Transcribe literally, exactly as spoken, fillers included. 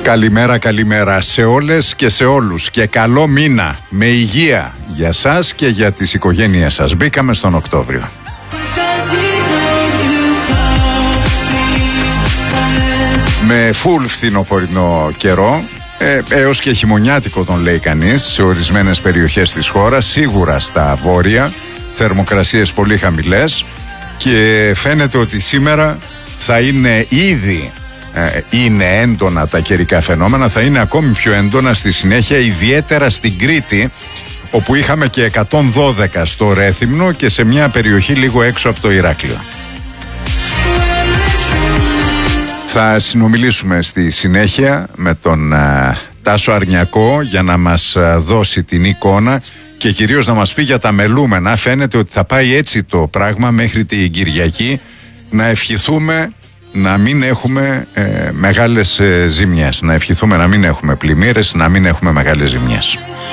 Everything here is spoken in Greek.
Καλημέρα, καλημέρα σε όλες και σε όλους και καλό μήνα με υγεία για σας και για τις οικογένειές σας. Μπήκαμε στον Οκτώβριο. Με φουλ φθινοπορεινό καιρό, ε, έως και χειμωνιάτικο τον λέει κανείς σε ορισμένες περιοχές της χώρας, σίγουρα στα βόρεια, θερμοκρασίες πολύ χαμηλές και φαίνεται ότι σήμερα θα είναι ήδη ε, είναι έντονα τα καιρικά φαινόμενα, θα είναι ακόμη πιο έντονα στη συνέχεια, ιδιαίτερα στην Κρήτη, όπου είχαμε και εκατόν δώδεκα στο Ρέθυμνο και σε μια περιοχή λίγο έξω από το Ηράκλειο. Θα συνομιλήσουμε στη συνέχεια με τον α, Τάσο Αρνιακό για να μας α, δώσει την εικόνα και κυρίως να μας πει για τα μελούμενα. Φαίνεται ότι θα πάει έτσι το πράγμα μέχρι την Κυριακή. Να ευχηθούμε να μην έχουμε ε, μεγάλες ε, ζημιές. Να ευχηθούμε να μην έχουμε πλημμύρες, να μην έχουμε μεγάλες ζημιές.